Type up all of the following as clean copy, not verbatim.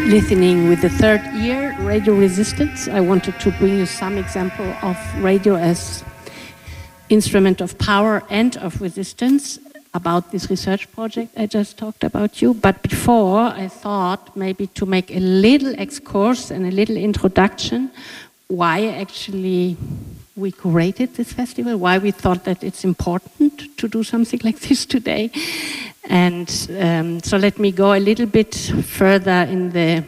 listening with the third ear, radio resistance. I wanted to bring you some example of radio as instrument of power and of resistance about this research project I just talked about you. But before, I thought maybe to make a little excursus and a little introduction why actually we created this festival, why we thought that it's important to do something like this today. And so let me go a little bit further in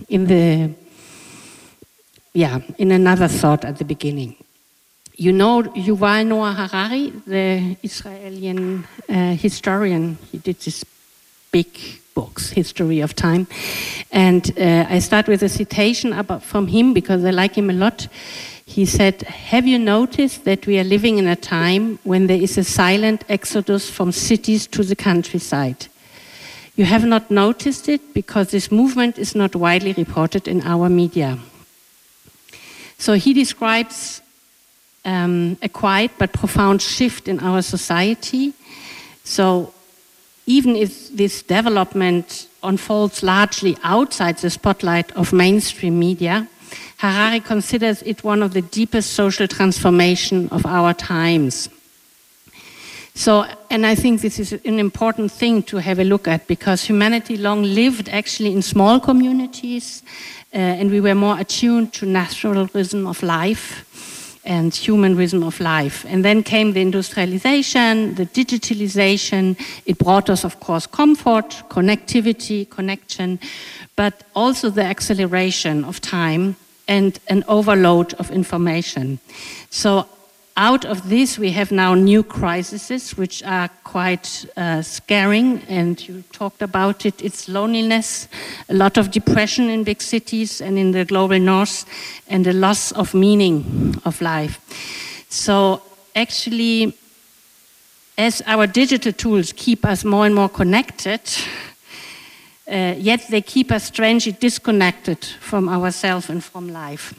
another thought at the beginning. You know Yuval Noah Harari, the Israeli historian. He did this big books, History of Time. And I start with a citation from him because I like him a lot. He said, "Have you noticed that we are living in a time when there is a silent exodus from cities to the countryside? You have not noticed it because this movement is not widely reported in our media." So he describes a quiet but profound shift in our society. So even if this development unfolds largely outside the spotlight of mainstream media, Harari considers it one of the deepest social transformation of our times. So, and I think this is an important thing to have a look at because humanity long lived actually in small communities and we were more attuned to natural rhythm of life and human rhythm of life. And then came the industrialization, the digitalization. It brought us, of course, comfort, connectivity, connection, but also the acceleration of time and an overload of information. So out of this, we have now new crises, which are quite scaring, and you talked about it. It's loneliness, a lot of depression in big cities and in the global north, and a loss of meaning of life. So actually, as our digital tools keep us more and more connected, yet they keep us strangely disconnected from ourselves and from life.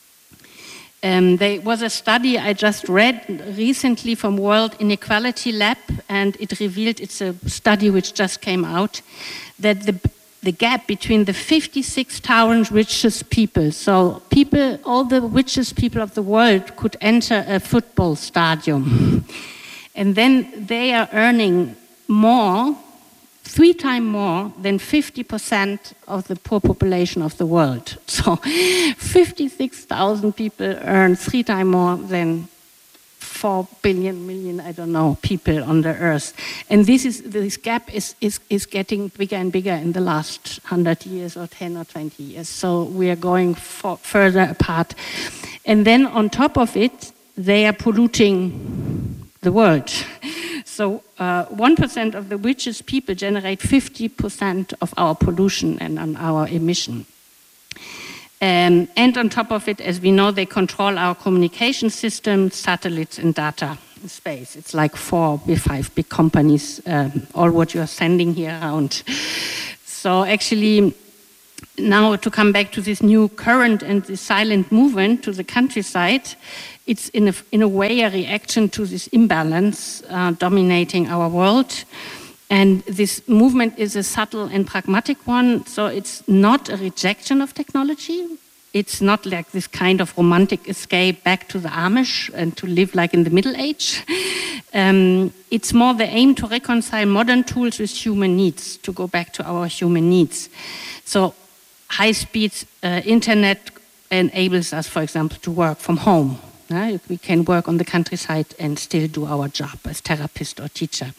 There was a study I just read recently from World Inequality Lab, and it revealed, it's a study which just came out, that the gap between the 56,000 richest people, so people, all the richest people of the world could enter a football stadium. And then they are earning more, 3 times more than 50% of the poor population of the world. So 56,000 people earn 3 times more than 4 billion, I don't know, people on the earth. And this gap is getting bigger and bigger in the last 100 years or 10 or 20 years. So we are going further apart. And then on top of it, they are polluting the world. So 1% of the richest people generate 50% of our pollution and on our emission. And on top of it, as we know, they control our communication systems, satellites, and data in space. It's like 4 or 5 big companies, all what you are sending here around. So actually, now to come back to this new current and the silent movement to the countryside, it's in a way a reaction to this imbalance dominating our world. And this movement is a subtle and pragmatic one, so it's not a rejection of technology. It's not like this kind of romantic escape back to the Amish and to live like in the Middle Age. It's more the aim to reconcile modern tools with human needs, to go back to our human needs. So high-speed internet enables us, for example, to work from home. We can work on the countryside and still do our job as therapist or teacher.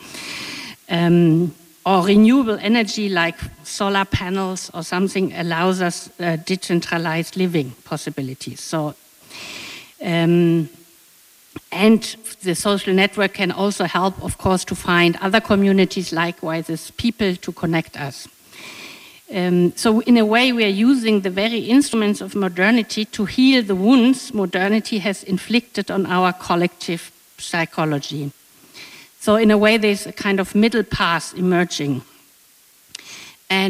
Or renewable energy like solar panels or something allows us decentralized living possibilities. So, and the social network can also help, of course, to find other communities likewise as people to connect us. So in a way, we are using the very instruments of modernity to heal the wounds modernity has inflicted on our collective psychology. So in a way, there's a kind of middle path emerging. And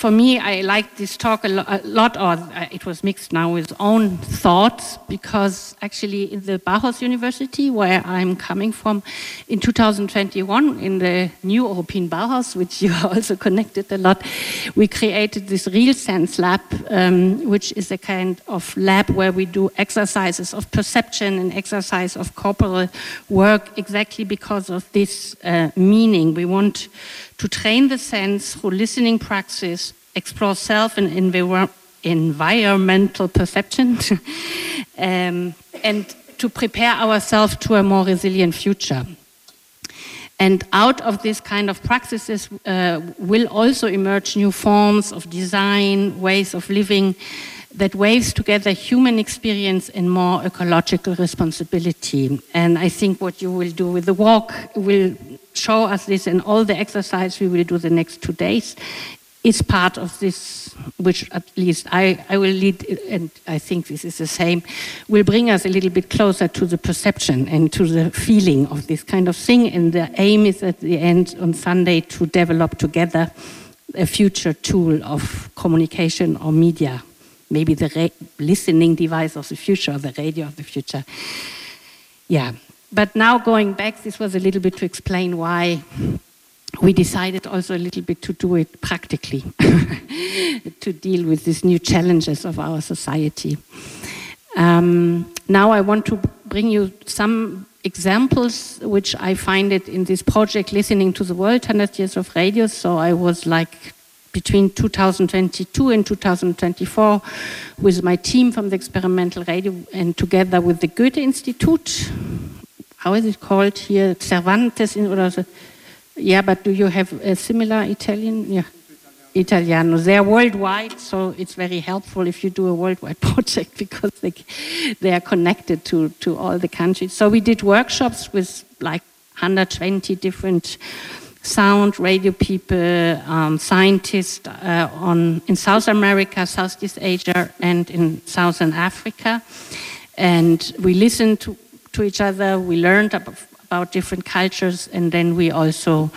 for me, I liked this talk a lot, or it was mixed now with own thoughts, because actually in the Bauhaus University, where I'm coming from, in 2021, in the new European Bauhaus, which you are also connected a lot, we created this Real Sense Lab, which is a kind of lab where we do exercises of perception and exercise of corporal work, exactly because of this meaning. We want to train the sense through listening praxis, explore self and environmental perception, and to prepare ourselves to a more resilient future. And out of this kind of practices will also emerge new forms of design, ways of living that waves together human experience and more ecological responsibility. And I think what you will do with the walk will show us this, and all the exercise we will do the next 2 days is part of this, which at least I will lead, and I think this is the same, will bring us a little bit closer to the perception and to the feeling of this kind of thing. And the aim is at the end on Sunday to develop together a future tool of communication or media, maybe the listening device of the future or the radio of the future. Yeah, but now going back, this was a little bit to explain why we decided also a little bit to do it practically, to deal with these new challenges of our society. Now I want to bring you some examples which I find it in this project, Listening to the World, 100 Years of Radio. So I was like between 2022 and 2024 with my team from the experimental radio and together with the Goethe Institute. How is it called here? Cervantes yeah, but do you have a similar Italian? Yeah, Italiano. They are worldwide, so it's very helpful if you do a worldwide project because they are connected to all the countries. So we did workshops with like 120 different sound, radio people, scientists in South America, Southeast Asia, and in Southern Africa. And we listened to each other, we learned about different cultures, and then we also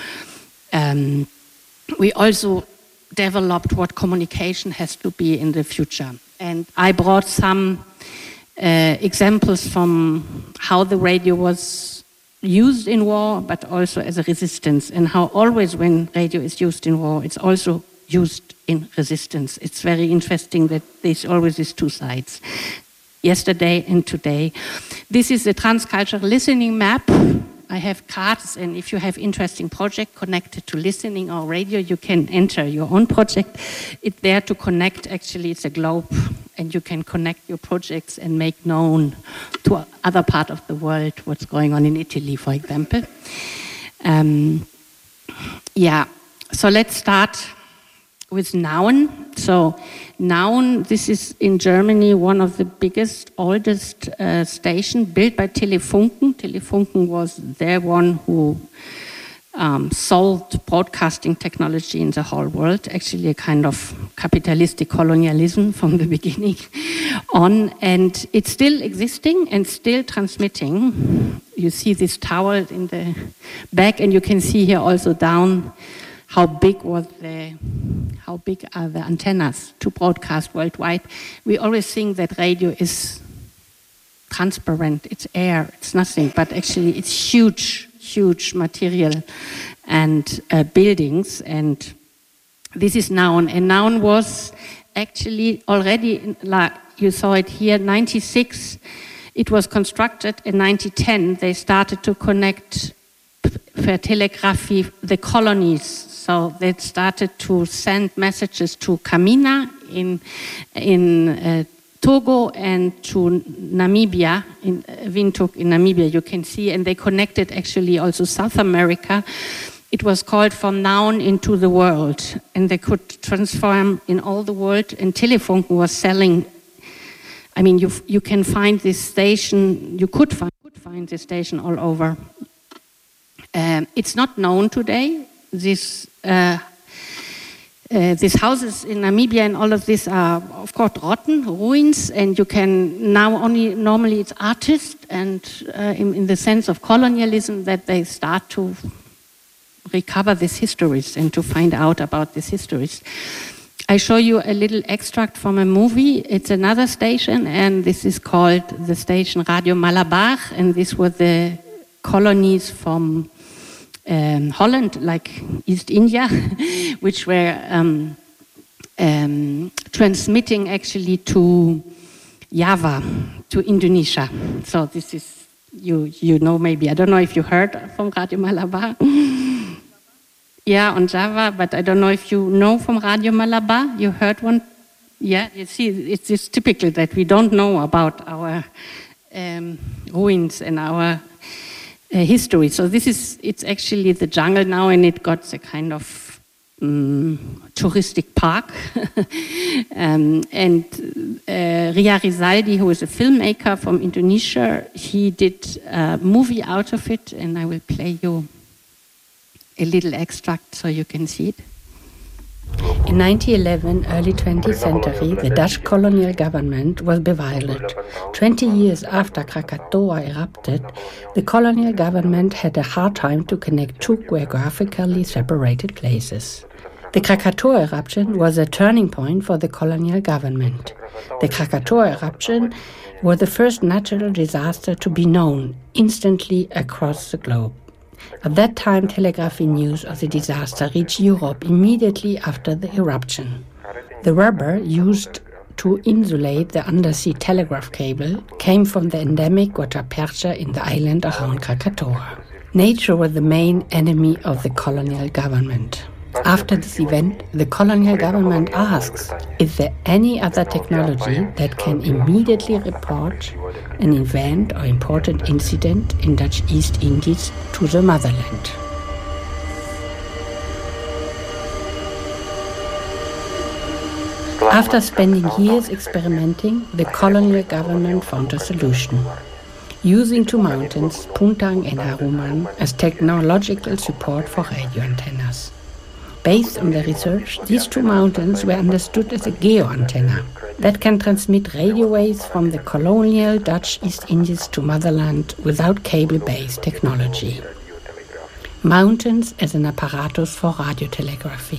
developed what communication has to be in the future. And I brought some examples from how the radio was used in war, but also as a resistance, and how always when radio is used in war, it's also used in resistance. It's very interesting that there's always these two sides, yesterday and today. This is a transcultural listening map. I have cards, and if you have interesting project connected to listening or radio, you can enter your own project. It's there to connect, actually it's a globe, and you can connect your projects and make known to other part of the world what's going on in Italy, for example. Yeah, so let's start with Nauen. So Nauen, this is in Germany one of the biggest, oldest stations built by Telefunken. Telefunken was the one who sold broadcasting technology in the whole world, actually a kind of capitalistic colonialism from the beginning on, and it's still existing and still transmitting. You see this tower in the back, and you can see here also down how big are the antennas to broadcast worldwide. We always think that radio is transparent, it's air, it's nothing, but actually it's huge material and buildings, and this is Nauen. And Nauen was actually already, like you saw it here, 96. It was constructed in 1910. They started to connect for telegraphy the colonies. So they started to send messages to Kamina in Togo and to Namibia, in Windhoek in Namibia, you can see, and they connected actually also South America. It was called From Nauen into the World, and they could transform in all the world, and Telefunken was selling. I mean, you can find this station, you could find this station all over. It's not known today. These houses in Namibia and all of this are, of course, rotten, ruins, and you can now only, normally it's artists, and in the sense of colonialism, that they start to recover these histories and to find out about these histories. I show you a little extract from a movie. It's another station, and this is called the station Radio Malabar, and this was the colonies from Holland, like East India, which were transmitting actually to Java, to Indonesia. So this is, you know maybe, I don't know if you heard from Radio Malabar. Yeah, on Java, but I don't know if you know from Radio Malabar. You heard one? Yeah, you see, it's typical that we don't know about our ruins and our history. So it's actually the jungle now, and it got a kind of touristic park. And Ria Rizaldi, who is a filmmaker from Indonesia, he did a movie out of it, and I will play you a little extract so you can see it. In 1911, early 20th century, the Dutch colonial government was bewildered. 20 years after Krakatoa erupted, the colonial government had a hard time to connect two geographically separated places. The Krakatoa eruption was a turning point for the colonial government. The Krakatoa eruption was the first natural disaster to be known instantly across the globe. At that time, telegraphy news of the disaster reached Europe immediately after the eruption. The rubber used to insulate the undersea telegraph cable came from the endemic guatapercha in the island around Krakatoa. Nature was the main enemy of the colonial government. After this event, the colonial government asks, is there any other technology that can immediately report an event or important incident in Dutch East Indies to the motherland? After spending years experimenting, the colonial government found a solution. Using two mountains, Puntang and Haruman, as technological support for radio antennas. Based on the research, these two mountains were understood as a geo-antenna that can transmit radio waves from the colonial Dutch East Indies to motherland without cable-based technology. Mountains as an apparatus for radiotelegraphy.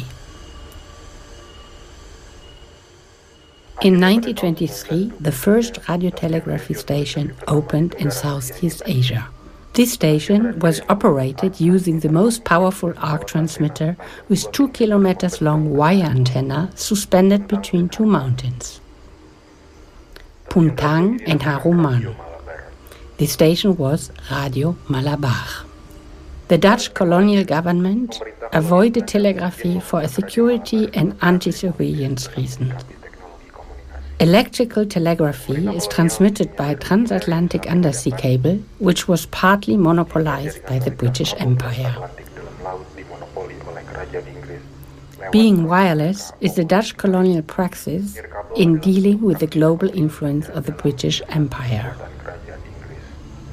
In 1923, the first radiotelegraphy station opened in Southeast Asia. This station was operated using the most powerful arc transmitter with 2 kilometers long wire antenna suspended between two mountains, Puntang and Haruman. The station was Radio Malabar. The Dutch colonial government avoided telegraphy for a security and anti-surveillance reasons. Electrical telegraphy is transmitted by a transatlantic undersea cable, which was partly monopolized by the British Empire. Being wireless is the Dutch colonial praxis in dealing with the global influence of the British Empire.